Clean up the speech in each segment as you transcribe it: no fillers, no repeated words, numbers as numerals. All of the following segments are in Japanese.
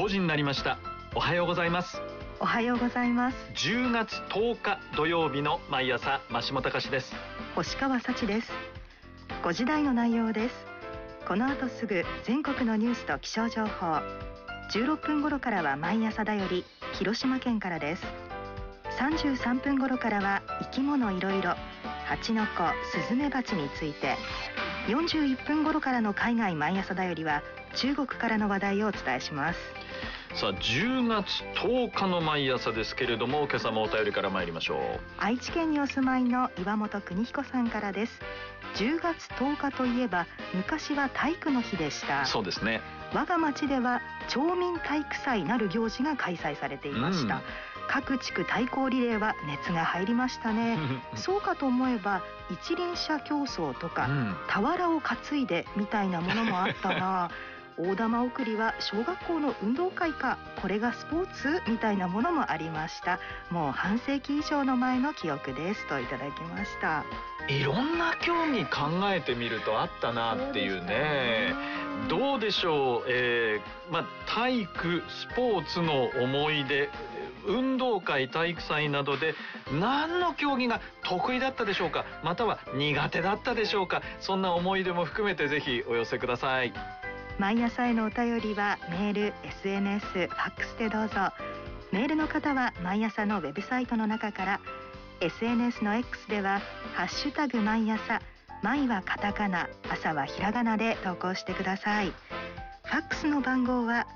5時になりました。おはようございます。 おはようございます。 10月10日土曜日の毎朝、増下隆です。 星川幸です。5時台の内容です。この後すぐ全国のニュースと気象情報。16分頃からは毎朝だより広島県からです。33分頃からは生き物いろいろ、蜂の子、スズメバチについて。41分頃からの海外毎朝だよりは中国からの話題をお伝えします。 さあ、10月10日の毎朝ですけれども、今朝もお便りから参りましょう。 愛知県にお住まいの岩本邦彦さんからです。10月10日といえば昔は体育の日でした。 そうですね。 我が町では町民体育祭なる行事が開催されていました。各地区対抗リレーは熱が入りましたね。そうかと思えば一輪車競争とか、俵を担いでみたいなものもあったな。大玉送りは小学校の運動会か、これがスポーツみたいなものもありました。もう半世紀以上の前の記憶ですといただきました。 いろんな競技考えてみるとあったなっていうね。どうでしょう。体育スポーツの思い出、運動会体育祭などで何の競技が得意だったでしょうか、または苦手だったでしょうか。そんな思い出も含めてぜひお寄せください。 毎朝へのお便りはメール、SNS、ファックスでどうぞ。メールの方は毎朝のウェブサイトの中から、 SNS の X ではハッシュタグ毎朝、毎はカタカナ、朝はひらがなで投稿してください。ファックスの番号は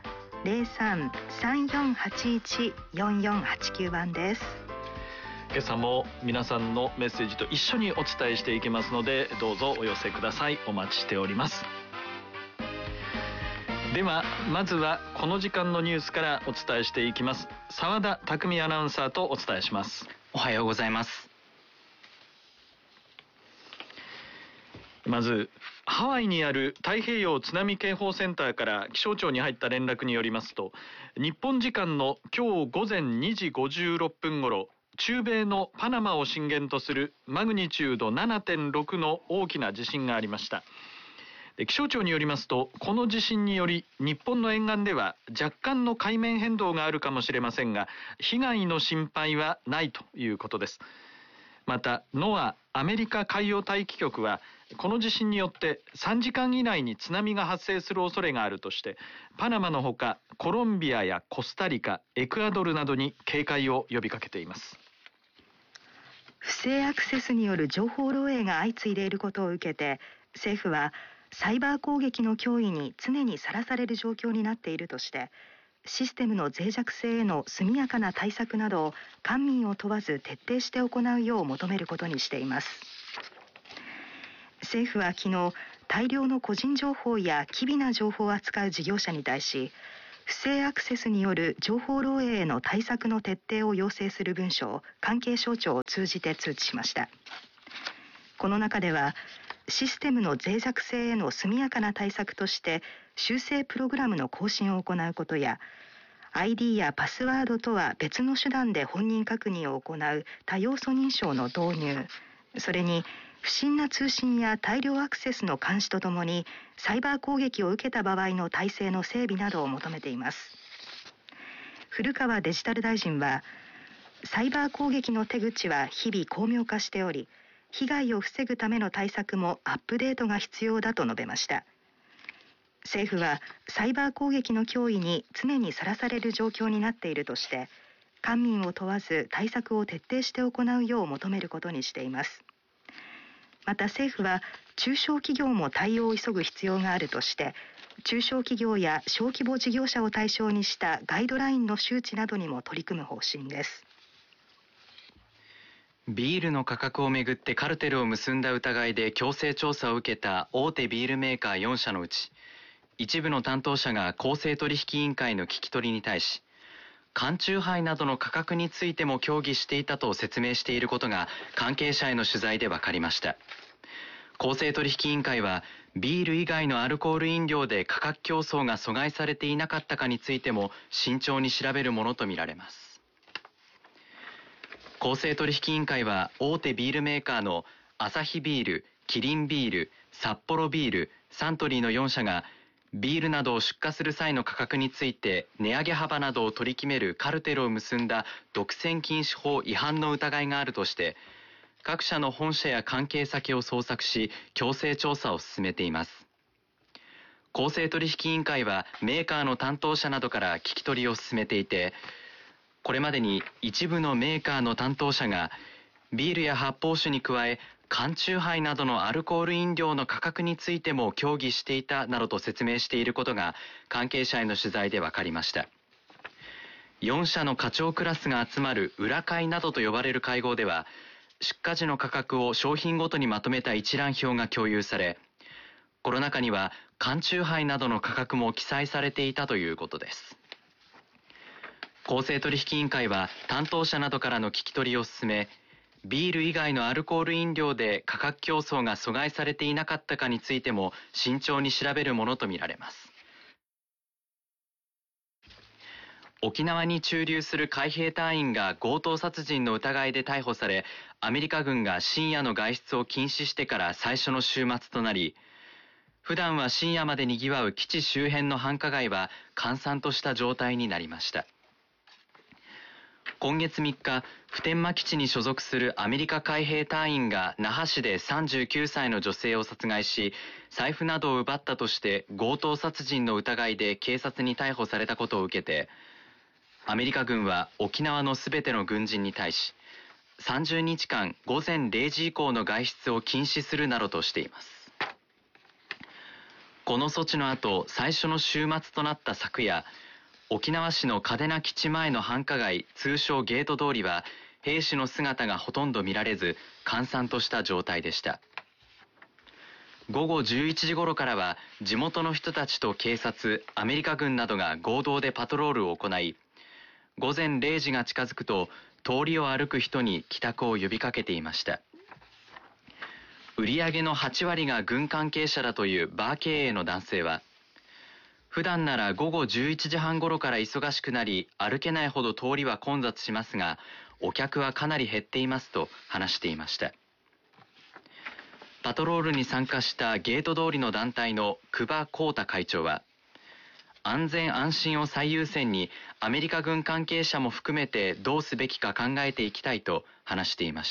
03-3481-4489 番です。 今朝も皆さんのメッセージと一緒にお伝えしていきますので、どうぞお寄せください。お待ちしております。ではまずはこの時間のニュースからお伝えしていきます。澤田匠アナウンサーとお伝えします。 おはようございます。 まずハワイにある太平洋津波警報センターから気象庁に入った連絡によりますと、日本時間の今日午前2時56分ごろ、中米のパナマを震源とするマグニチュード 7.6 の大きな地震がありました。気象庁によりますと、この地震により日本の沿岸では若干の海面変動があるかもしれませんが、被害の心配はないということです。また NOAA アメリカ海洋大気局は、この地震によって3時間以内に津波が発生する恐れがあるとして、パナマのほかコロンビアやコスタリカ、エクアドルなどに警戒を呼びかけています。 不正アクセスによる情報漏洩が相次いでいることを受けて、政府はサイバー攻撃の脅威に常にさらされる状況になっているとして、システムの脆弱性への速やかな対策などを官民を問わず徹底して行うよう求めることにしています。政府は昨日、大量の個人情報や機微な情報を扱う事業者に対し、不正アクセスによる情報漏洩への対策の徹底を要請する文書を関係省庁を通じて通知しました。この中では、システムの脆弱性への速やかな対策として修正プログラムの更新を行うことや、 ID やパスワードとは別の手段で本人確認を行う多要素認証の導入、それに不審な通信や大量アクセスの監視とともにサイバー攻撃を受けた場合の体制の整備などを求めています。古川デジタル大臣は、サイバー攻撃の手口は日々巧妙化しており、被害を防ぐための対策もアップデートが必要だと述べました。政府はサイバー攻撃の脅威に常にさらされる状況になっているとして、官民を問わず対策を徹底して行うよう求めることにしています。また政府は中小企業も対応を急ぐ必要があるとして、中小企業や小規模事業者を対象にしたガイドラインの周知などにも取り組む方針です。 ビールの価格をめぐってカルテルを結んだ疑いで強制調査を受けた大手ビールメーカー4社のうち、一部の担当者が公正取引委員会の聞き取りに対し、缶チューハイなどの価格についても協議していたと説明していることが関係者への取材で分かりました。公正取引委員会は、ビール以外のアルコール飲料で価格競争が阻害されていなかったかについても慎重に調べるものとみられます。公正取引委員会は、大手ビールメーカーのアサヒビール、キリンビール、サッポロビール、サントリーの4社がビールなどを出荷する際の価格について値上げ幅などを取り決めるカルテルを結んだ独占禁止法違反の疑いがあるとして、各社の本社や関係先を捜索し、強制調査を進めています。公正取引委員会はメーカーの担当者などから聞き取りを進めていて、これまでに一部のメーカーの担当者がビールや発泡酒に加え缶チューハイなどのアルコール飲料の価格についても協議していたなどと説明していることが関係者への取材で分かりました。4社の課長クラスが集まる裏会などと呼ばれる会合では、出荷時の価格を商品ごとにまとめた一覧表が共有され、この中には缶チューハイなどの価格も記載されていたということです。公正取引委員会は担当者などからの聞き取りを進め、ビール以外のアルコール飲料で価格競争が阻害されていなかったかについても慎重に調べるものとみられます。沖縄に駐留する海兵隊員が強盗殺人の疑いで逮捕され、アメリカ軍が深夜の外出を禁止してから最初の週末となり、普段は深夜までにぎわう基地周辺の繁華街は閑散とした状態になりました。今月3日、普天間基地に所属するアメリカ海兵隊員が那覇市で39歳の女性を殺害し、財布などを奪ったとして強盗殺人の疑いで警察に逮捕されたことを受けて、アメリカ軍は沖縄のすべての軍人に対し、30日間午前0時以降の外出を禁止するなどとしています。この措置の後、最初の週末となった昨夜、沖縄市の嘉手納基地前の繁華街、通称ゲート通りは兵士の姿がほとんど見られず、閑散とした状態でした。午後11時頃からは地元の人たちと警察、アメリカ軍などが合同でパトロールを行い、午前0時が近づくと通りを歩く人に帰宅を呼びかけていました。売上の8割が軍関係者だというバー経営の男性は、普段なら午後11時半頃から忙しくなり、歩けないほど通りは混雑しますが、お客はかなり減っていますと話していました。パトロールに参加したゲート通りの団体の久場幸太会長は、安全安心を最優先にアメリカ軍関係者も含めてどうすべきか考えていきたいと話していました。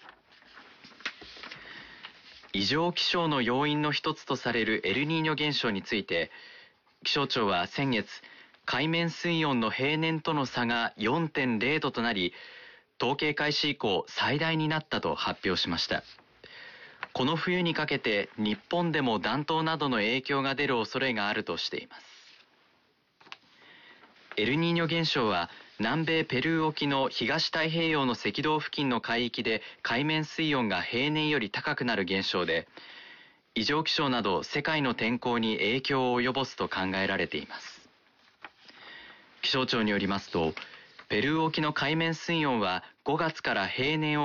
異常気象の要因の一つとされるエルニーニョ現象について、気象庁は先月、海面水温の平年との差が 4.0 度となり、統計開始以降最大になったと発表しました。この冬にかけて日本でも暖冬などの影響が出る恐れがあるとしています。エルニーニョ現象は南米ペルー沖の東太平洋の赤道付近の海域で海面水温が平年より高くなる現象で、異常気象など世界の天候に影響を及ぼすと考えられています。気象庁によりますと、ペルー沖の海面水温は5月から平年を